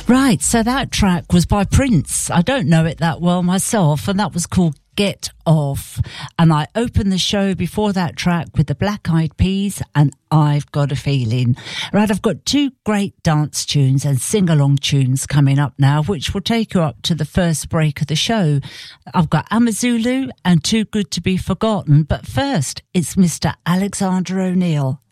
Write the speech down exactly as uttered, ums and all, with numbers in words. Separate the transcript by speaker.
Speaker 1: Right, so that track was by Prince. I don't know it that well myself, and that was called Get Off. And I opened the show before that track with the Black Eyed Peas and I've Got a Feeling. Right, I've got two great dance tunes and sing-along tunes coming up now, which will take you up to the first break of the show. I've got Amazulu and Too Good to Be Forgotten, but first, it's Mister Alexander O'Neal.